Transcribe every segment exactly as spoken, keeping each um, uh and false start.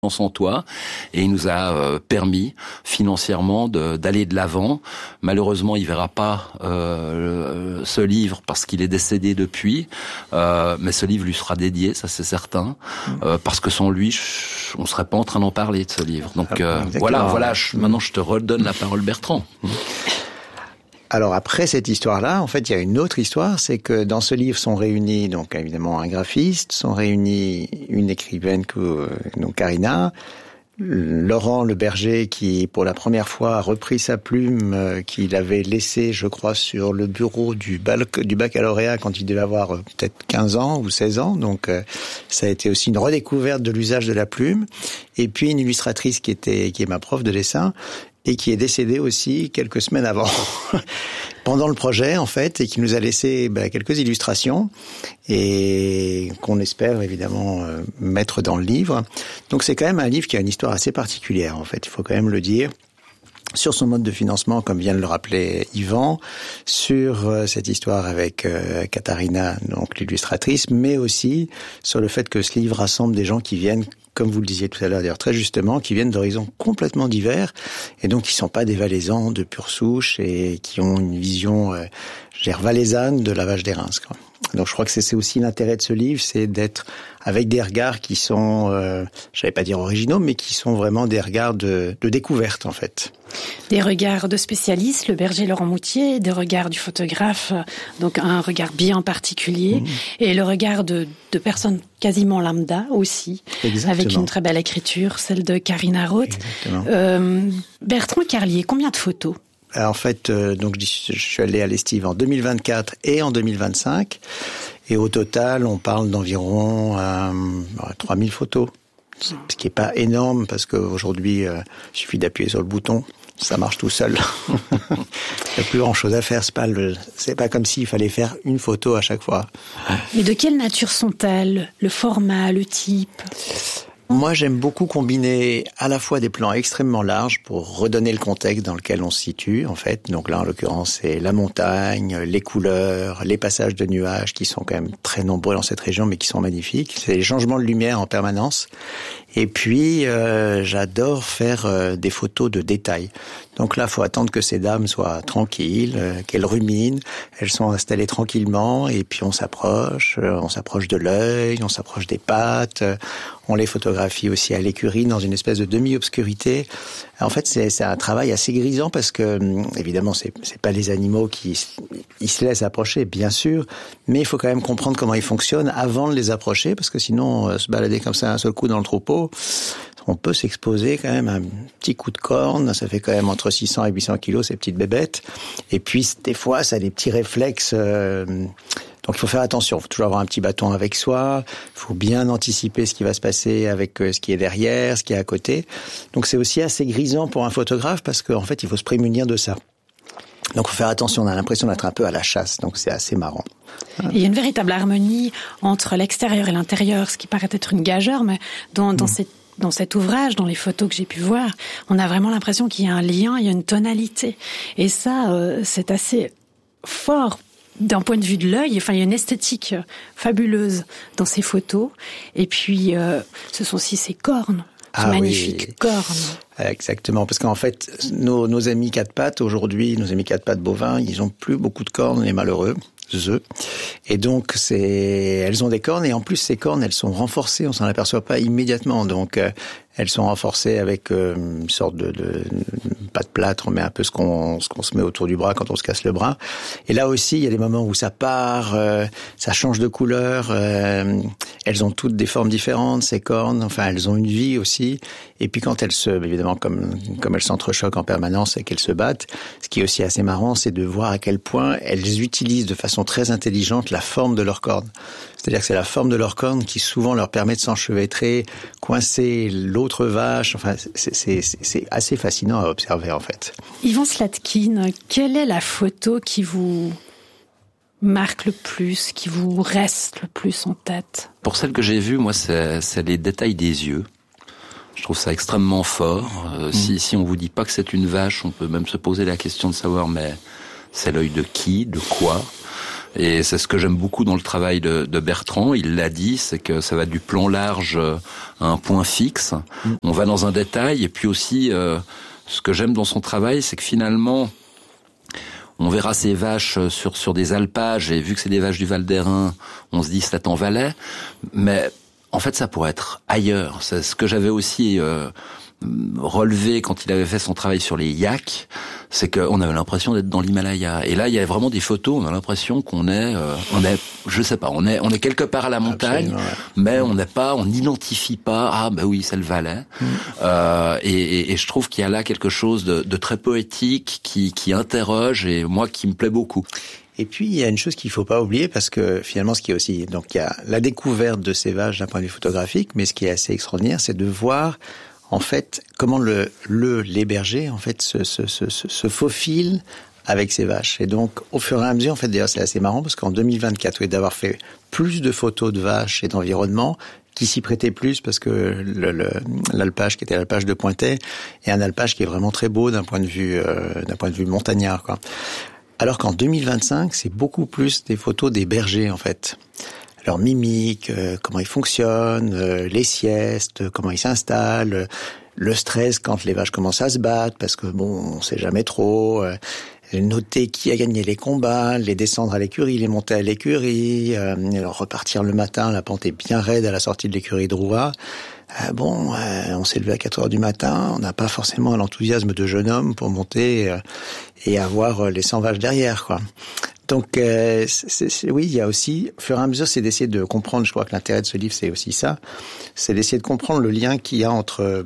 en toi, et il nous a euh, permis financièrement de, d'aller de l'avant. Malheureusement, il verra pas euh, ce livre parce qu'il est décédé depuis, euh, mais ce livre lui sera dédié, ça c'est certain, euh, parce que sans lui, je, on serait pas en train d'en parler de ce livre. Donc euh, voilà, voilà. Je, maintenant, je te redonne la parole, Bertrand. Alors après cette histoire-là, en fait, il y a une autre histoire, c'est que dans ce livre sont réunis, donc évidemment un graphiste, sont réunis une écrivaine, que, donc Karina, Laurent Le Berger, qui pour la première fois a repris sa plume euh, qu'il avait laissée, je crois, sur le bureau du, bac, du baccalauréat quand il devait avoir euh, peut-être quinze ans ou seize ans. Donc euh, ça a été aussi une redécouverte de l'usage de la plume. Et puis une illustratrice qui était qui est ma prof de dessin et qui est décédée aussi quelques semaines avant, pendant le projet en fait, et qui nous a laissé bah, quelques illustrations et qu'on espère évidemment euh, mettre dans le livre. Donc c'est quand même un livre qui a une histoire assez particulière en fait, il faut quand même le dire. Sur son mode de financement, comme vient de le rappeler Yvan, sur euh, cette histoire avec euh, Katharina, donc l'illustratrice, mais aussi sur le fait que ce livre rassemble des gens qui viennent, comme vous le disiez tout à l'heure d'ailleurs très justement, qui viennent d'horizons complètement divers, et donc qui sont pas des Valaisans de pure souche, et qui ont une vision, euh, je veux dire, valaisanne de la vache des Reims, quoi. Donc je crois que c'est, c'est aussi l'intérêt de ce livre, c'est d'être avec des regards qui sont, euh, je vais pas dire originaux, mais qui sont vraiment des regards de, de découverte en fait. Des regards de spécialistes, le berger Laurent Moutier, des regards du photographe, donc un regard bien particulier, mmh. et le regard de, de personnes quasiment lambda aussi, exactement. Avec une très belle écriture, celle de Karina Roth. Euh, Bertrand Carlier, combien de photos ? En fait, euh, donc je suis allé à l'Estive en deux mille vingt-quatre et en deux mille vingt-cinq, et au total, on parle d'environ euh, trois mille photos, ce qui est pas énorme parce qu'aujourd'hui, euh, il suffit d'appuyer sur le bouton, ça marche tout seul. Il n'y a plus grand-chose à faire, c'est pas le, c'est pas comme s'il fallait faire une photo à chaque fois. Mais de quelle nature sont-elles ? Le format, le type ? Moi, j'aime beaucoup combiner à la fois des plans extrêmement larges pour redonner le contexte dans lequel on se situe, en fait. Donc là, en l'occurrence, c'est la montagne, les couleurs, les passages de nuages qui sont quand même très nombreux dans cette région, mais qui sont magnifiques. C'est les changements de lumière en permanence. Et puis, euh, j'adore faire euh, des photos de détails. Donc là, il faut attendre que ces dames soient tranquilles, euh, qu'elles ruminent. Elles sont installées tranquillement, et puis on s'approche, euh, on s'approche de l'œil, on s'approche des pattes. Euh, on les photographie aussi à l'écurie dans une espèce de demi-obscurité. En fait, c'est, c'est un travail assez grisant parce que, évidemment, c'est, c'est pas les animaux qui ils se laissent approcher, bien sûr, mais il faut quand même comprendre comment ils fonctionnent avant de les approcher, parce que sinon, euh, se balader comme ça un seul coup dans le troupeau, on peut s'exposer quand même à un petit coup de corne. Ça fait quand même entre six cents et huit cents kilos, ces petites bébêtes. Et puis, des fois, ça a des petits réflexes. Euh, donc, il faut faire attention. Il faut toujours avoir un petit bâton avec soi. Il faut bien anticiper ce qui va se passer avec ce qui est derrière, ce qui est à côté. Donc, c'est aussi assez grisant pour un photographe parce qu'en fait, il faut se prémunir de ça. Donc, il faut faire attention. On a l'impression d'être un peu à la chasse. Donc, c'est assez marrant. Il y a une véritable harmonie entre l'extérieur et l'intérieur, ce qui paraît être une gageure, mais dans, dans mmh. cette Dans cet ouvrage, dans les photos que j'ai pu voir, on a vraiment l'impression qu'il y a un lien, il y a une tonalité. Et ça, euh, c'est assez fort d'un point de vue de l'œil. Enfin, il y a une esthétique fabuleuse dans ces photos. Et puis, euh, ce sont aussi ces cornes, ces ah magnifiques oui. cornes. Exactement, parce qu'en fait, nos, nos amis quatre pattes, aujourd'hui, nos amis quatre pattes bovins, ils ont plus beaucoup de cornes, les malheureux. Eux. Et donc, c'est, elles ont des cornes, et en plus, ces cornes, elles sont renforcées, on s'en aperçoit pas immédiatement. Donc, euh, elles sont renforcées avec euh, une sorte de, de pas de plâtre, on met un peu ce qu'on, ce qu'on se met autour du bras quand on se casse le bras. Et là aussi, il y a des moments où ça part, euh, ça change de couleur. Euh, elles ont toutes des formes différentes, ces cornes. Enfin, elles ont une vie aussi. Et puis, quand elles se, évidemment, comme comme elles s'entrechoquent en permanence et qu'elles se battent, ce qui est aussi assez marrant, c'est de voir à quel point elles utilisent de façon très intelligente la forme de leurs cornes. C'est-à-dire que c'est la forme de leurs cornes qui souvent leur permet de s'enchevêtrer, coincer l'autre vache. Enfin, c'est, c'est, c'est assez fascinant à observer en fait. Yvan Slatkin, quelle est la photo qui vous marque le plus, qui vous reste le plus en tête ? Pour celle que j'ai vue, moi, c'est, c'est les détails des yeux. Je trouve ça extrêmement fort. Euh, mmh. Si, si on vous dit pas que c'est une vache, on peut même se poser la question de savoir, mais c'est l'œil de qui, de quoi ? Et c'est ce que j'aime beaucoup dans le travail de, de Bertrand. Il l'a dit, c'est que ça va du plan large à un point fixe. Mmh. On va dans un détail. Et puis aussi, euh, ce que j'aime dans son travail, c'est que finalement, on verra ces vaches sur sur des alpages. Et vu que c'est des vaches du Val d'Airain, on se dit c'est en Valais. Mais en fait, ça pourrait être ailleurs. C'est ce que j'avais aussi euh, relevé quand il avait fait son travail sur les yaks, c'est qu'on avait l'impression d'être dans l'Himalaya. Et là, il y a vraiment des photos, on a l'impression qu'on est, euh, on est, je sais pas, on est, on est quelque part à la montagne, ouais. mais on n'est pas, on n'identifie pas. Ah, ben oui, c'est le Valais. Mmh. Euh, et, et, et je trouve qu'il y a là quelque chose de, de très poétique qui, qui interroge et moi qui me plaît beaucoup. Et puis, il y a une chose qu'il faut pas oublier, parce que finalement, ce qui est aussi, donc il y a la découverte de ces vaches d'un point de vue photographique, mais ce qui est assez extraordinaire, c'est de voir, en fait, comment le, le, les bergers, en fait, se, se, se, se faufilent avec ces vaches. Et donc, au fur et à mesure, en fait, d'ailleurs, c'est assez marrant, parce qu'en deux mille vingt-quatre, oui, d'avoir fait plus de photos de vaches et d'environnement, qui s'y prêtait plus, parce que le, le, l'alpage, qui était l'alpage de Pointet, est un alpage qui est vraiment très beau d'un point de vue, euh, d'un point de vue montagnard, quoi. Alors qu'en deux mille vingt-cinq, c'est beaucoup plus des photos des bergers, en fait. Leur mimique, euh, comment ils fonctionnent, euh, les siestes, comment ils s'installent, euh, le stress quand les vaches commencent à se battre, parce que bon, on sait jamais trop, euh, noter qui a gagné les combats, les descendre à l'écurie, les monter à l'écurie, euh, alors repartir le matin, la pente est bien raide à la sortie de l'écurie de Roua. Euh, bon, euh, on s'est levé à quatre heures du matin, on n'a pas forcément l'enthousiasme de jeune homme pour monter euh, et avoir les cent vaches derrière, quoi. Donc, euh, c'est, c'est, oui, il y a aussi, au fur et à mesure, c'est d'essayer de comprendre, je crois que l'intérêt de ce livre, c'est aussi ça, c'est d'essayer de comprendre le lien qu'il y a entre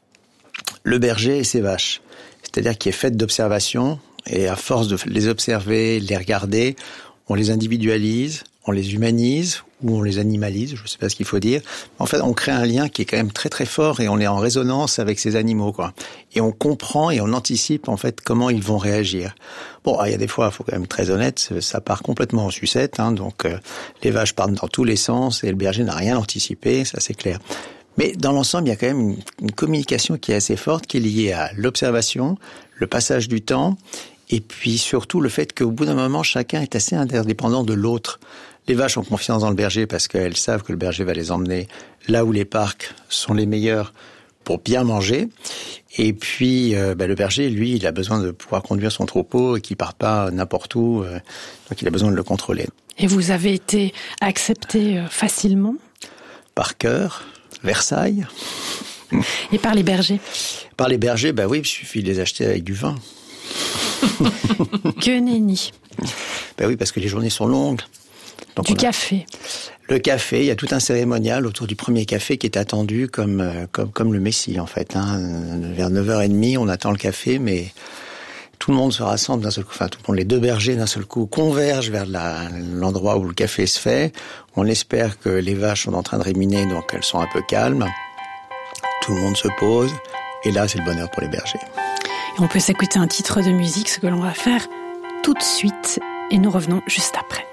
le berger et ses vaches. C'est-à-dire qu'il est fait d'observation, et à force de les observer, de les regarder, on les individualise, on les humanise, ou on les animalise, je ne sais pas ce qu'il faut dire. En fait, on crée un lien qui est quand même très très fort et on est en résonance avec ces animaux, quoi. Et on comprend et on anticipe, en fait, comment ils vont réagir. Bon, il y a des fois, il faut quand même être très honnête, ça part complètement en sucette, hein, donc euh, les vaches partent dans tous les sens et le berger n'a rien anticipé, ça c'est clair. Mais dans l'ensemble, il y a quand même une, une communication qui est assez forte, qui est liée à l'observation, le passage du temps, et puis surtout le fait qu'au bout d'un moment, chacun est assez interdépendant de l'autre. Les vaches ont confiance dans le berger parce qu'elles savent que le berger va les emmener là où les parcs sont les meilleurs pour bien manger. Et puis, euh, bah, le berger, lui, il a besoin de pouvoir conduire son troupeau et qu'il ne parte pas n'importe où. Euh, donc, il a besoin de le contrôler. Et vous avez été accepté facilement ? Par cœur, Versailles. Et par les bergers ? Par les bergers, bah oui, il suffit de les acheter avec du vin. Que nenni. Ben oui, parce que les journées sont longues. Donc du café. Le café, il y a tout un cérémonial autour du premier café qui est attendu comme comme comme le Messie, en fait. Hein. Vers neuf heures trente, on attend le café, mais tout le monde se rassemble d'un seul coup. Enfin, tout le monde, les deux bergers d'un seul coup convergent vers la, l'endroit où le café se fait. On espère que les vaches sont en train de ruminer, donc elles sont un peu calmes. Tout le monde se pose, et là, c'est le bonheur pour les bergers. Et on peut s'écouter un titre de musique, ce que l'on va faire tout de suite, et nous revenons juste après.